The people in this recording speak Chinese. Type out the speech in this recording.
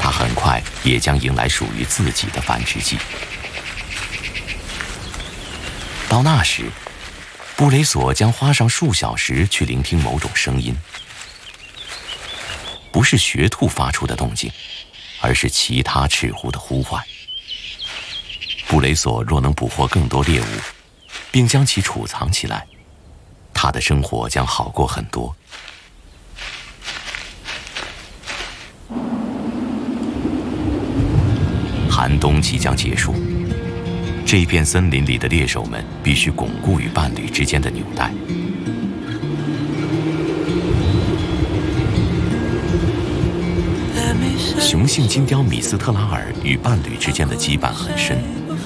他很快也将迎来属于自己的繁殖季。到那时，布雷索将花上数小时去聆听某种声音，不是学兔发出的动静，而是其他赤狐的呼唤。布雷索若能捕获更多猎物，并将其储藏起来，他的生活将好过很多。寒冬即将结束，这片森林里的猎手们必须巩固与伴侣之间的纽带。雄性金雕米斯特拉尔与伴侣之间的羁绊很深。